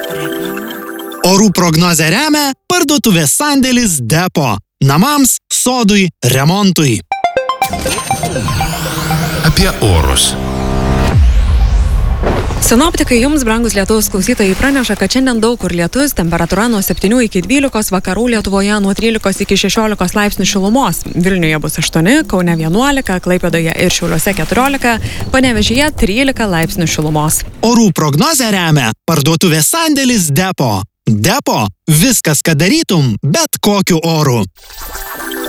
Orų prognozę remia parduotuvės sandėlis Depo. Namams, sodui, remontui. Apie orus. Sinoptikai jums, brangus Lietuvos klausytojai, praneša, kad šiandien daug kur lietus, temperatūra nuo 7 iki 12, vakarų Lietuvoje nuo 13 iki 16 laipsnių šilumos. Vilniuje bus 8, Kaune 11, Klaipėdoje ir Šiauliuose 14, Panevėžyje 13 laipsnių šilumos. Orų prognozę remia parduotuvės sandėlis Depo. Depo – viskas, ką darytum, bet kokiu oru.